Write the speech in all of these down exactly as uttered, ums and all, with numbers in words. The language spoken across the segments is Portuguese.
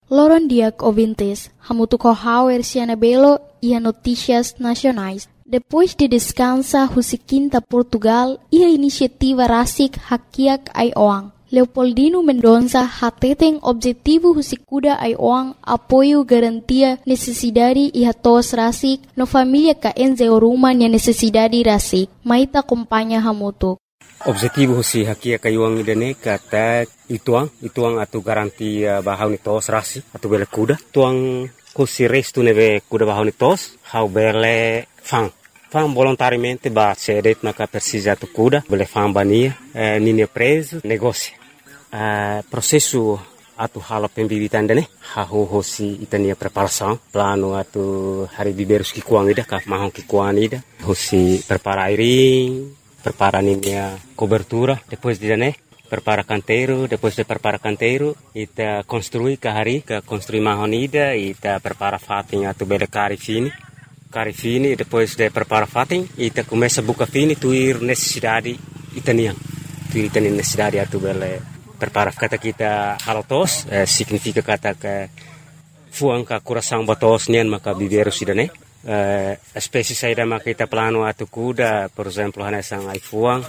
Loron Diak ouvintes, hamutu corral Erciana Belo e a notícias nacionais. Depois de descansa Husiquinta Portugal e a iniciativa Rasik Hakiak Aioang. Leopoldino Mendonça hateten objetivo Husikuda Aioang apoio garantia necessidade e hatos Rasik no família ka enzeoruma nia necessidade Rasik. Maita acompanha hamutu. Objetivo husi hakia kayuang idane kata ituang ituang atu garanti bahau ni tos rasi atu bele kuda tuang husi restu neve kuda bahau ni tos hau bele fang fang volontariamente ba cedet maka persija atu kuda bele fang bania eh, nini preso negócio eh, processo atu hala pembibitan dane hau husi itania preparação plano atu hari biberus ki kuang ida ka mahong ki kuang ida husi prepara airing prepara a cobertura, depois de né, prepara canteiro, depois de prepara canteiro, ita construi kahari, ka construi mahonida, ita prepara fatin atu bele cari fini, cari fini, depois de prepara fatin, ita começa buka fini, tuir necessidade itaniang, tuir itani necessidade atu bele prepara kata kita halotos, eh, significa kata ke fuang ka coração batos nian maka biberu sidane. Uh, espécie saída maka kita plano atu kuda, por exemplo, hanesang ai fuang,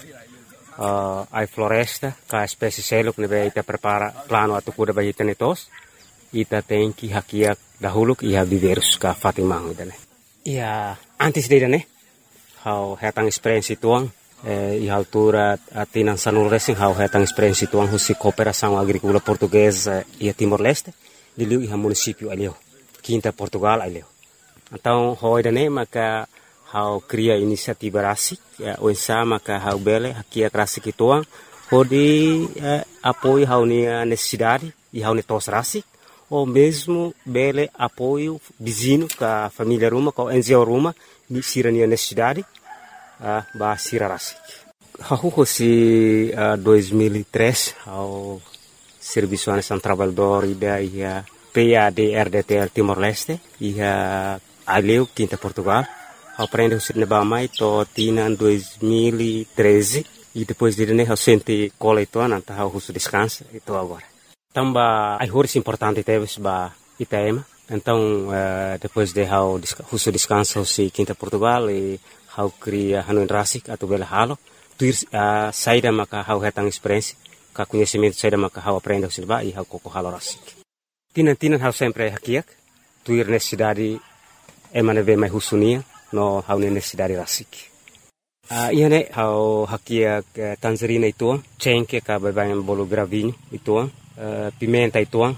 uh, ai floresta, ka espécie seluk nebe ita prepara plano atu kuda bagi tenetos, ita tenki hakiak dahuluk iha biberus ka Fatimah idane. Ia antes de idane, hau hetang experiência tuang, eh, iha altura atinan sanul racing hau hetang experiência tuang husi cooperação agrícola portuguesa ia Timor-Leste, diliu iha município alio, Quinta Portugal alio. Então, hoi dane maka hau cria inisiativa rasik, o ensa maka hau bele hakia rasik ituang, hodi eh, apoio hau nia necessidade e hau netos rasik, ou mesmo bele apoio vizinho ka família ruma, ka N G O ruma, ni sira nia necessidade, uh, ba sira rasik. Hau hosi uh, dois mil e três, hau Serviço Nacional Trabalhador ida ia P A D R D T L Timor-Leste, ia aleu Quinta Portugal, aprende o cinema mai to tinan dois mil e treze e depois de né o sente cola ito nanta o russo descansa ito agora. Tamba ai horas importante teves ba Itaema, então uh, depois de how russo descansa o si Quinta Portugal e how cria hanon rasik atau bela halo, tuir uh, saída maka how hetang experiência, ka conhecimento saída maka how aprende o cinema e how koko halo rasik. Tinan tinan how sempre hakiak, tuir necessidade emane ve mai husunia no hau necessidade rasik. Uh, ia ne hau hakia uh, tangerina ituang, cengke ka babayan bolo gravinho ituang, uh, pimenta ituang,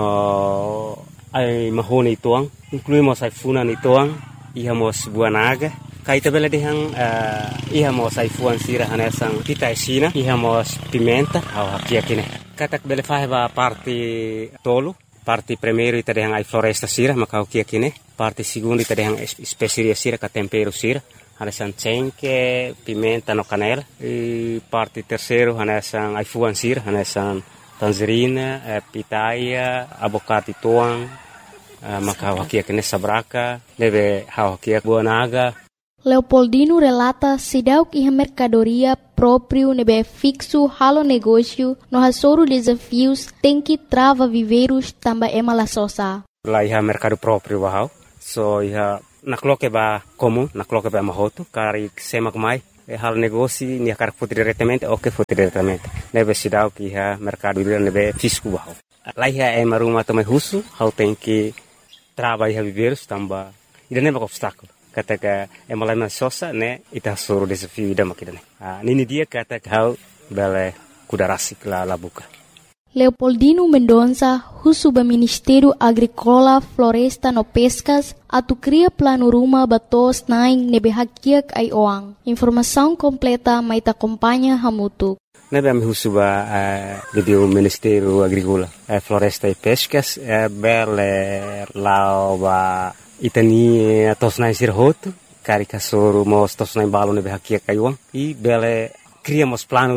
no ai mahone ituang, incluímos ai funan ituang, ihamos buanaga, kaita bela dehang uh, ihamos ai fuan sira hanesang kita esina, ihamos pimenta hau hakia kine. Katak bela faheba parte tolo, parte primeiro ita dehang ai floresta sira maka hakia kine. Parte segunda ita dehang especiaria sira ka tempero sira, hanesan cengke, pimenta no canela. E parte terceiro hanesan ai fuan sira, hanesan tangerina, eh, pitaia, abocado tuang, eh, maka hakia kine sabraka, deve hakia buanaga. Leopoldino relata sidauk iha mercadoria próprio nebe fixo halo negócio no hasoro desafios tem que trava viveiros tamba ema la sosa. Lá iha mercado próprio bahau. So iha nakloke ba comum, nakloke ba mahoto, kari semak mai, e hal negócio ni akar foto diretamente, ok foto diretamente. Nebe sidau ki iha mercado ila nebe fisco bahau. Lá iha ema ruma tome husu, hau tem que trava iha viveiros tamba, ida neba obstáculo. Kata ka ema la sosa ne ita soro desafio ida makidane. Ah, nini dia kata hau bele kudarasik la la buka. Leopoldino Mendonça, husuba Ministério Agrícola, Floresta no Pescas, atu cria plano ruma batos naing nebe hakiak Aioang. Informação completa maita acompanha hamutu. Nebe ami husuba uh, do Ministério Agrícola, uh, Floresta e Pescas, uh, bele lauba itani tos naing sirhoto, kari kasoro mos tos naing balo nebe hakiak Aioang, e bele criamos plano ruma,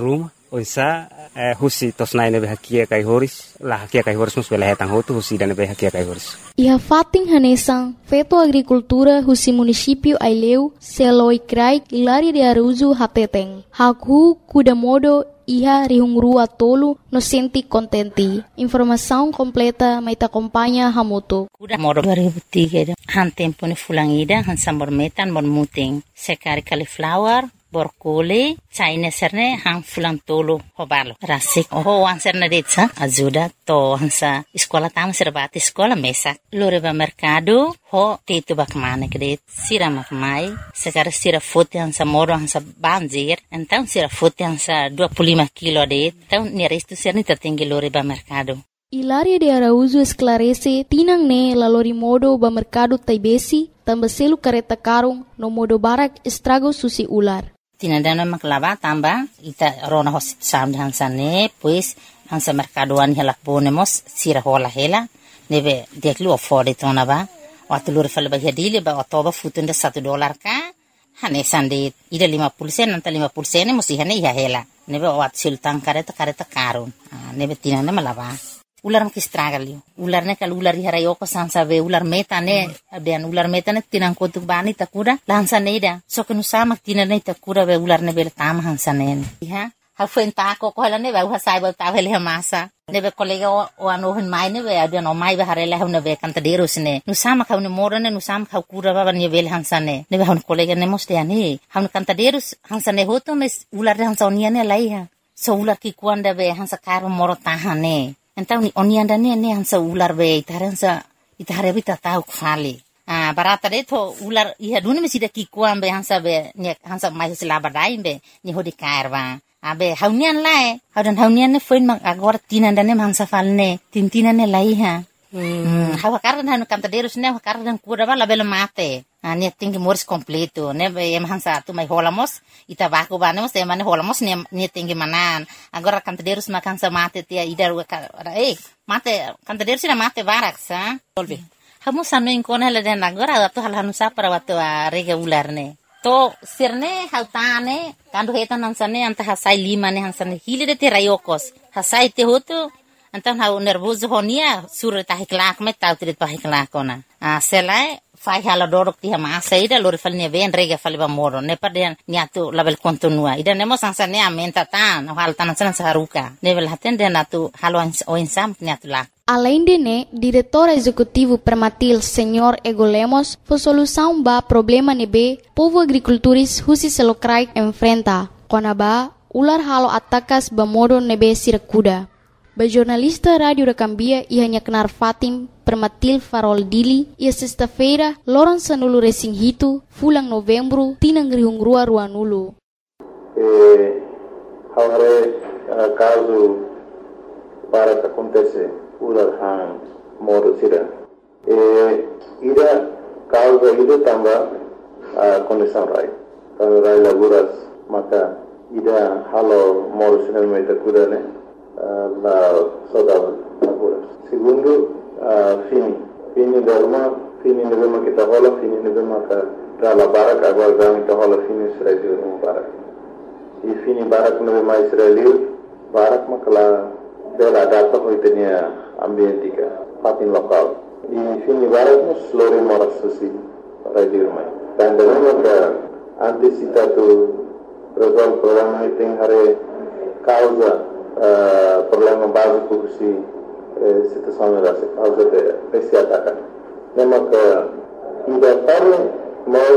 onsa eh, husi tosnai nebe hakia kai horis la hakia kai horis mus bela hetang hotu husi dan nebe hakia kai horis. Iha fating hanesang feto agricultura husi município Aileu seloi krai Hilaria de Araújo hateteng. Haku kuda modo iha rihungrua tolu no senti contenti. Informação completa mai ta acompanha Hamuto. Kuda modo dua ribu tiga han tempo ni fulangida han sambor metan bon muting sekari cauliflower borkole China serne hang fulang tolo hobalo rasik oh wan serne detsa ajuda to hansa sekolah tamu serbati sekolah mesak loreba mercado ho titu bakmane kredit sira makmai sekarang sira foto hansa moro hansa banjir então sira foto hansa dua puluh lima kilo det então ni resto serne tertinggi loreba mercado. Hilaria de Araújo esclarece tinang ne lalori modo ba mercado taibesi tambah selu kareta karung no modo barak estrago susi ular. Tinandana maklava tamba ita rona hosit sam hansane pues hansa mercadoan hela ponemos sira hola hela neve deklu afford tona ba watulur fal bagia dile ba otoba futunda satu dolar ka hane sande ida lima puluh sen nanta lima puluh sen musi hane ya hela neve wat sultan kareta kareta karun neve tinana malava ular maki stragalio ular ne kal ular hara yoko sansa ve ular meta ne abian ular meta ne tinang kotuk bani takuda lansa neda so kenu sama tinane takuda ve ular ne bel tam hansa ne ha ha fenta ko ko ne ve ha sai ba ta vele masa ne ve kolega o ano hen mai ne ve abian o mai ve harela ne ve kanta deros ne nu sama ka ne morane nu sama ka kura ba ne vel hansa ne ne ve han kolega ne moste ani han kanta deros hansa ne hoto mes ular hansa onia ne lai ha so ular ki kuanda ve hansa karo moro tahane. Então ni onianda ne ne hansa ular be itaransa itare bita tau khali ah barata de to ular iha duni mesida ki kuam be hansa be ne hansa mai sila badai be ni hodi karwa abe haunian lae haudan haunian ne foin mang agora tinanda ne hansa falne tintina ne lai ha hmm hawa kardan hanu kanta derus ne hawa kardan kura bala bela mate ah ne tinggi moris completo ne be em hansa tu mai holamos ita baku banemos e mane holamos ne ne tinggi manan agora kanta derus makan sa mate tia idar eh mate kanta derus na mate barak sa tolbe hamu sanu inkona le den agora atu hal hanu sa para watu rega ular ne to sirne hautane kandu hetan hansane anta hasai lima ne hansane hile de te rayokos hasai te hotu então hau nervoso honia sura tahiklak me tau trit pahiklak ona ah selai fai hala dorok ti hama saida lori falne ven rega faliba moro ne paden niatu label kontinua ida nemo sansa ne amenta tan hal tan san saruka nevel haten de natu halo o insam niatu la. Além de né, diretor executivo Permatil, senhor Ego Lemos, foi solução ba problema nebe povo agricultores husi selokrai enfrenta. Konaba ular halo atakas ba modo nebe sirakuda. Ba jornalista Radio da Cambia ia hanya kenar Fatim Permatil Farol Dili ia sexta-feira loron sanulu resing hitu fulang novembro tinang rihungrua ruanulu. Eh, haware uh, caso para que acontece ular han modo sira. Eh, ida causa ida tamba uh, condição rai. Kalau rai laguras maka ida halo modo sira meta kuda ne la saudade laguras. Segundo uh, fini fini dharma fini nebema kita hola fini nebema ka rala barak agora gami ta hola fini Israel no barak e fini barak nebema Israel barak makala bela data hoitenia ambientika patin lokal e fini barak no slore moras susi para dirmai dan dharma ka antisipatu resolve problema iting hare causa uh, problema básico si situação era causa de esse ataque. Lembra que ainda para